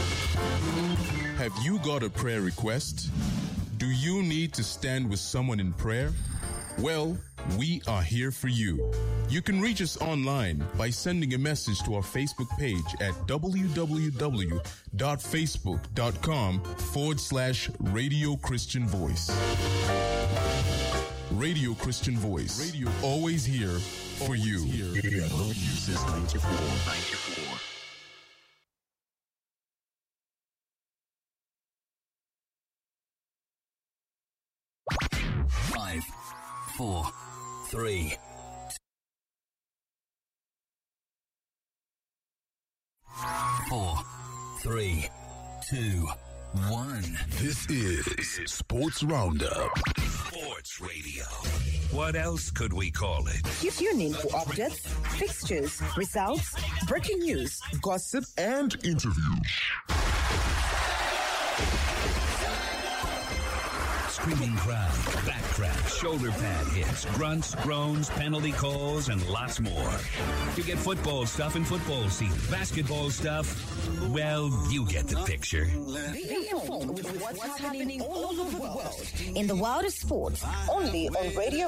Have you got a prayer request? Do you need to stand with someone in prayer? Well, we are here for you. You can reach us online by sending a message to our Facebook page at www.facebook.com/Radio Christian Voice. Radio Christian Voice. Radio always here for you. Since 94. 5, 4, 3. 4, 3, 2, 1. This is Sports Roundup. Sports Radio. What else could we call it? Tune in for updates, fixtures, results, breaking news, Gossip and interviews. Screaming crowd, back crack, shoulder pad hits, grunts, groans, penalty calls, and lots more. You get football stuff in football season. Basketball stuff, well, you get the picture. Be informed with what's happening all over the world in the world of sports, only on Radio